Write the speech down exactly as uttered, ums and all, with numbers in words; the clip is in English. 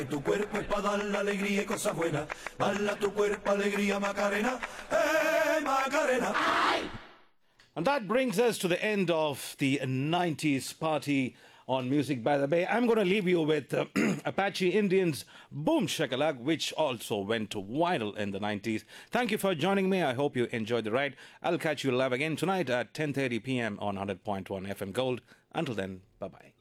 Tu cuerpo es para dar la alegría y cosas buenas. Bala tu cuerpo, alegría, Macarena. ¡Eh, Macarena! And that brings us to the end of the nineties party on Music by the Bay. I'm going to leave you with uh, Apache Indians' Boom Shakalak, which also went viral in the nineties. Thank you for joining me. I hope you enjoyed the ride. I'll catch you live again tonight at ten thirty p.m. on one hundred point one F M Gold. Until then, bye-bye.